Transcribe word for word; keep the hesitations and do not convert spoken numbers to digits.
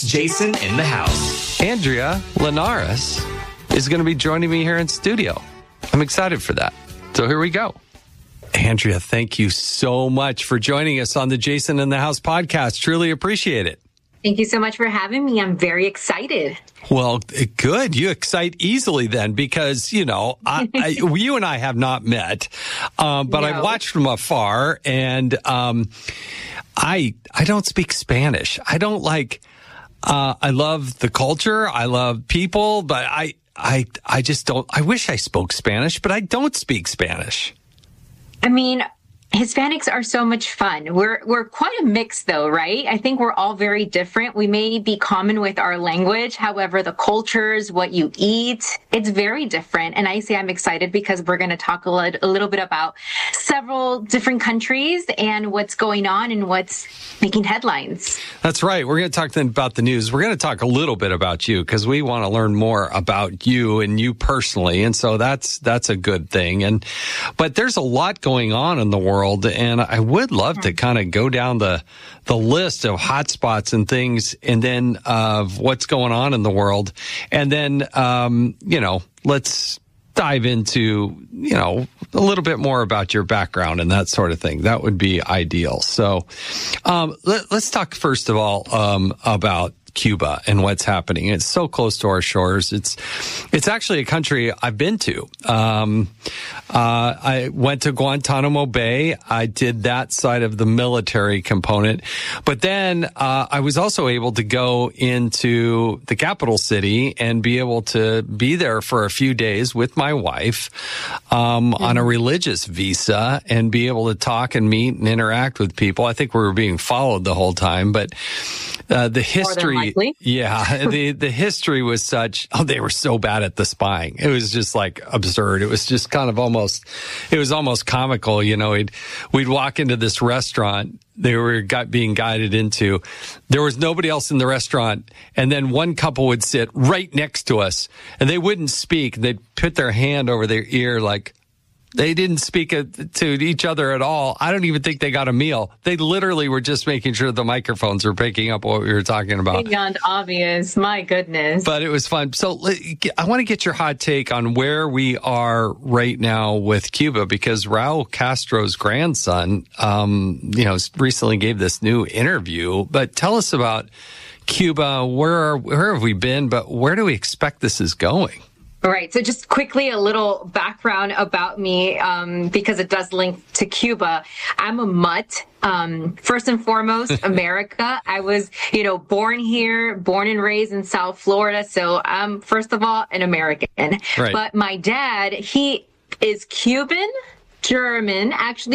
Jason in the house. Andrea Linares is going to be joining me here in studio. I'm excited for that. So here we go. Andrea, thank you so much for joining us on the Jason in the House podcast. Truly appreciate it. Thank you so much for having me. I'm very excited. Well, good. You excite easily then because, you know, I, I, you and I have not met, um, but no. I've watched from afar and um, I I don't speak Spanish. I don't like, uh, I love the culture. I love people, but I, I, I just don't, I wish I spoke Spanish, but I don't speak Spanish. I mean, Hispanics are so much fun. We're we're quite a mix, though, right? I think we're all very different. We may be common with our language. However, the cultures, what you eat, it's very different. And I say I'm excited because we're going to talk a, li- a little bit about several different countries and what's going on and what's making headlines. That's right. We're going to talk then about the news. We're going to talk a little bit about you because we want to learn more about you and you personally. And so that's that's a good thing. And but there's a lot going on in the world. And I would love to kind of go down the the list of hotspots and things and then of uh, what's going on in the world. And then, um, you know, let's dive into, you know, a little bit more about your background and that sort of thing. That would be ideal. So um, let, let's talk first of all um, about Cuba and what's happening. It's so close to our shores. It's it's actually a country I've been to. Um, uh, I went to Guantanamo Bay. I did that side of the military component. But then uh, I was also able to go into the capital city and be able to be there for a few days with my wife um, mm-hmm. on a religious visa and be able to talk and meet and interact with people. I think we were being followed the whole time, but uh, the history yeah, the the history was such, oh, they were so bad at the spying. It was just like absurd. It was just kind of almost, it was almost comical. You know, we'd, we'd walk into this restaurant they were got being guided into. There was nobody else in the restaurant. And then one couple would sit right next to us and they wouldn't speak. They'd put their hand over their ear like, they didn't speak to each other at all. I don't even think they got a meal. They literally were just making sure the microphones were picking up what we were talking about. Beyond obvious. My goodness. But it was fun. So I want to get your hot take on where we are right now with Cuba, because Raul Castro's grandson, um, you know, recently gave this new interview. But tell us about Cuba. Where are, where have we been? But where do we expect this is going? All right. So just quickly, a little background about me, um, because it does link to Cuba. I'm a mutt. Um, first and foremost, America. I was, you know, born here, born and raised in South Florida. So I'm, first of all, an American. Right. But my dad, he is Cuban, German, actually.